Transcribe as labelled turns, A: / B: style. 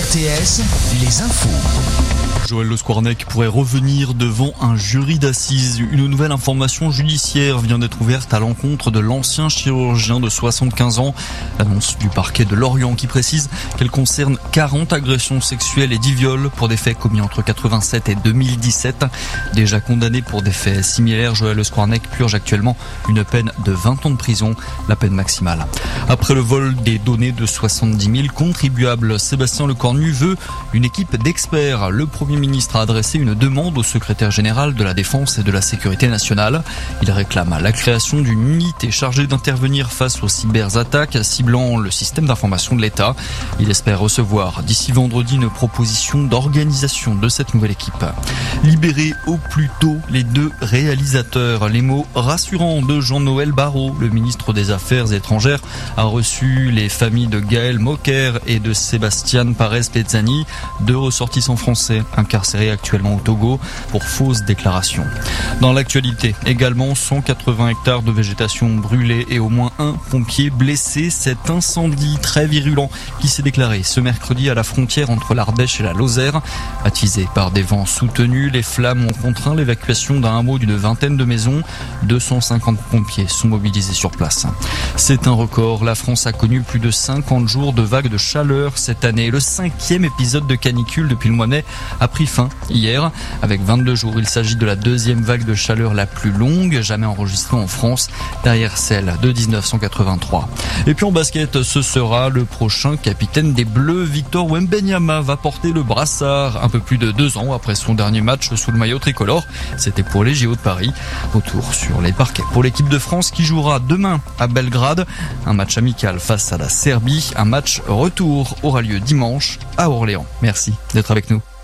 A: RTS, les infos.
B: Joël Le Squarnec pourrait revenir devant un jury d'assises. Une nouvelle information judiciaire vient d'être ouverte à l'encontre de l'ancien chirurgien de 75 ans. L'annonce du parquet de Lorient qui précise qu'elle concerne 40 agressions sexuelles et 10 viols pour des faits commis entre 87 et 2017. Déjà condamné pour des faits similaires, Joël Le Squarnec purge actuellement une peine de 20 ans de prison, la peine maximale. Après le vol des données de 70 000 contribuables, Sébastien Lecornu veut une équipe d'experts. Le Premier ministre a adressé une demande au secrétaire général de la Défense et de la Sécurité nationale. Il réclame la création d'une unité chargée d'intervenir face aux cyberattaques ciblant le système d'information de l'État. Il espère recevoir d'ici vendredi une proposition d'organisation de cette nouvelle équipe. Libérer au plus tôt les deux réalisateurs. Les mots rassurants de Jean-Noël Barrot, le ministre des Affaires étrangères, a reçu les familles de Gaël Moquer et de Sébastien Parez-Pezzani, deux ressortissants français incarcérés actuellement au Togo pour fausses déclarations. Dans l'actualité, également 180 hectares de végétation brûlés et au moins un pompier blessé. Cet incendie très virulent qui s'est déclaré ce mercredi à la frontière entre l'Ardèche et la Lozère. Attisé par des vents soutenus, les flammes ont contraint l'évacuation d'un hameau d'une vingtaine de maisons. 250 pompiers sont mobilisés sur place. C'est un record. La France a connu plus de 50 jours de vagues de chaleur cette année. Le 5e épisode de canicule depuis le mois de mai a pris fin hier. Avec 22 jours, il s'agit de la deuxième vague de chaleur la plus longue jamais enregistrée en France, derrière celle de 1983. Et puis en basket, ce sera le prochain capitaine des Bleus. Victor Wembanyama va porter le brassard un peu plus de 2 ans après son dernier match sous le maillot tricolore. C'était pour les JO de Paris. Retour sur les parquets pour l'équipe de France qui jouera demain à Belgrade. Un match amical face à la Serbie. Un match retour aura lieu dimanche à Orléans. Merci d'être avec nous.